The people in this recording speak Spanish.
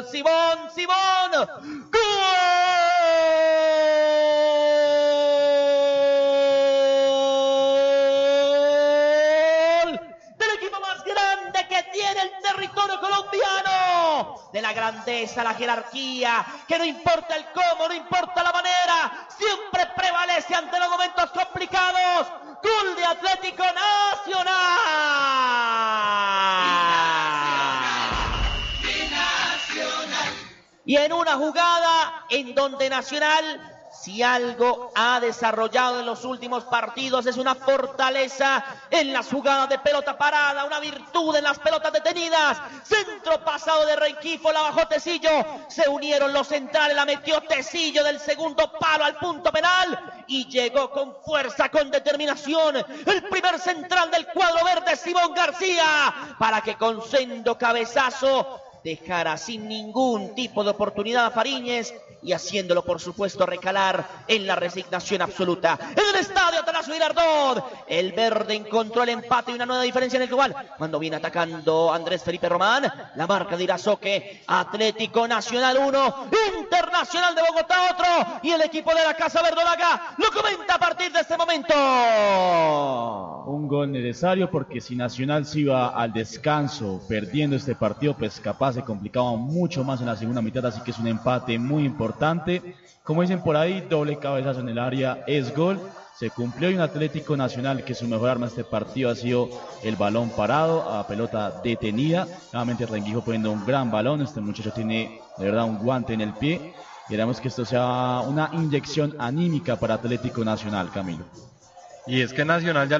Simón. ¡Gol del equipo más grande que tiene el territorio colombiano! De la grandeza, la jerarquía, que no importa el cómo, no importa la manera, siempre prevalece ante los momentos complicados. Gol de Atlético Nacional. Y en una jugada en donde Nacional, si algo ha desarrollado en los últimos partidos, es una fortaleza en las jugadas de pelota parada, una virtud en las pelotas detenidas. Centro pasado de Rengifo, la bajó Tecillo, se unieron los centrales, la metió Tecillo del segundo palo al punto penal y llegó con fuerza, con determinación, el primer central del cuadro verde, Simón García, para que con sendo cabezazo dejara sin ningún tipo de oportunidad a Fariñez y haciéndolo, por supuesto, recalar en la resignación absoluta. En el estadio Atanasio Girardot, el verde encontró el empate y una nueva diferencia en el global. Cuando viene atacando Andrés Felipe Román, la marca de Irazoque, Atlético Nacional 1, Internacional de Bogotá otro, y el equipo de la Casa Verdolaga lo comenta a partir de este momento. Un gol necesario porque si Nacional se iba al descanso perdiendo este partido, pues capaz se complicaba mucho más en la segunda mitad, así que es un empate muy importante. Como dicen por ahí, doble cabezazo en el área es gol. Se cumplió y un Atlético Nacional que su mejor arma en este partido ha sido el balón parado, a pelota detenida. Nuevamente Rengifo poniendo un gran balón, este muchacho tiene de verdad un guante en el pie. Queremos que esto sea una inyección anímica para Atlético Nacional, Camilo. Y es que Nacional ya